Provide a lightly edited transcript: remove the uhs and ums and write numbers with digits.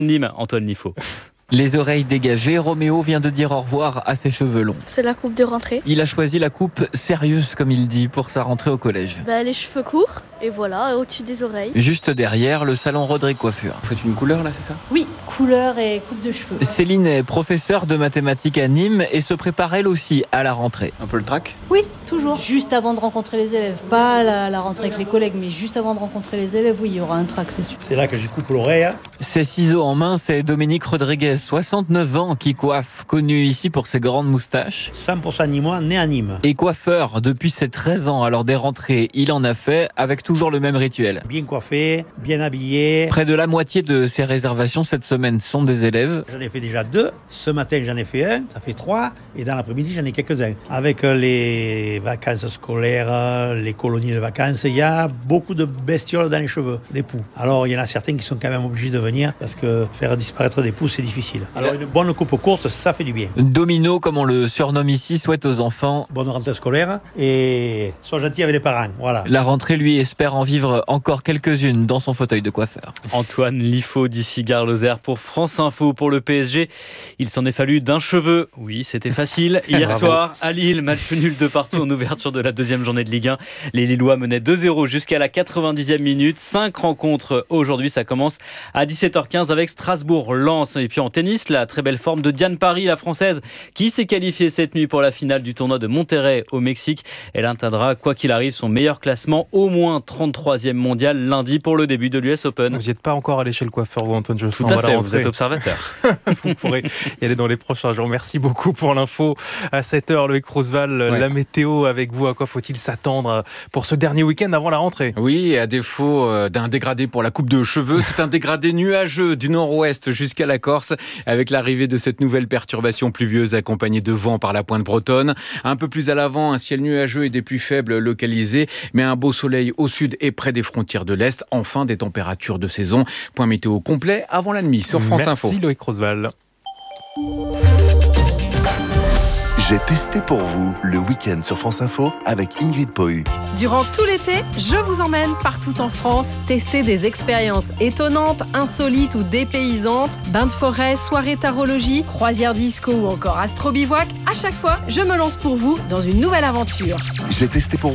Nîmes, Antoine Liffaut. Les oreilles dégagées, Roméo vient de dire au revoir à ses cheveux longs. C'est la coupe de rentrée. Il a choisi la coupe sérieuse, comme il dit, pour sa rentrée au collège. Les cheveux courts, et voilà, au-dessus des oreilles. Juste derrière, le salon Rodrigue Coiffure. Vous faites une couleur là, c'est ça ? Oui, couleur et coupe de cheveux. Céline est professeure de mathématiques à Nîmes et se prépare elle aussi à la rentrée. Un peu le trac ? Oui, toujours. Juste avant de rencontrer les élèves. Pas la rentrée avec les collègues, mais juste avant de rencontrer les élèves, oui, il y aura un trac, c'est sûr. C'est là que je coupe l'oreille. Ses ciseaux en main, c'est Dominique Rodriguez, 69 ans, qui coiffe, connu ici pour ses grandes moustaches. 100% nîmois, né à Nîmes. Et coiffeur depuis ses 13 ans, alors des rentrées, il en a fait avec toujours le même rituel. Bien coiffé, bien habillé. Près de la moitié de ses réservations cette semaine sont des élèves. J'en ai fait déjà 2. Ce matin, j'en ai fait 1. Ça fait 3. Et dans l'après-midi, j'en ai quelques-uns. Avec les vacances scolaires, les colonies de vacances, il y a beaucoup de bestioles dans les cheveux, des poux. Alors, il y en a certains qui sont quand même obligés de venir parce que faire disparaître des poux, c'est difficile. Alors, une bonne coupe courte, ça fait du bien. Domino, comme on le surnomme ici, souhaite aux enfants Bonne rentrée scolaire et sois gentil avec les parents. Voilà. la rentrée, lui, espère en vivre encore quelques-unes dans son fauteuil de coiffeur. Antoine Liffaut d'ici Gare Lozère pour France Info. Pour le PSG, il s'en est fallu d'un cheveu. Oui, c'était facile. Hier soir, à Lille, match nul de partout en ouverture de la deuxième journée de Ligue 1. Les Lillois menaient 2-0 jusqu'à la 90e minute. 5 rencontres aujourd'hui. Ça commence à 17h15 avec Strasbourg-Lens. Et puis en tennis, la très belle forme de Diane Paris, la Française, qui s'est qualifiée cette nuit pour la finale du tournoi de Monterrey au Mexique. Elle atteindra, quoi qu'il arrive, son meilleur classement, au moins 33e mondial lundi pour le début de l'US Open. Vous n'y êtes pas encore allé chez le coiffeur, vous, Antoine Joffin? Tout à fait, vous êtes observateur. Vous pourrez y aller dans les prochains jours. Merci beaucoup pour l'info. À 7h, Loïc Roosevelt, la météo avec vous. À quoi faut-il s'attendre pour ce dernier week-end avant la rentrée? Oui, à défaut d'un dégradé pour la coupe de cheveux, c'est un dégradé nuageux du nord-ouest jusqu'à la Corse, avec l'arrivée de cette nouvelle perturbation pluvieuse accompagnée de vent par la pointe bretonne. Un peu plus à l'avant, un ciel nuageux et des pluies faibles localisées, mais un beau soleil au sud et près des frontières de l'Est. Enfin, des températures de saison. Point météo complet avant la nuit sur France Info. Merci Loïc Roosevelt. J'ai testé pour vous le week-end sur France Info avec Ingrid Pohu. Durant tout l'été, je vous emmène partout en France tester des expériences étonnantes, insolites ou dépaysantes. Bains de forêt, soirée tarologie, croisière disco ou encore astro-bivouac. À chaque fois, je me lance pour vous dans une nouvelle aventure. J'ai testé pour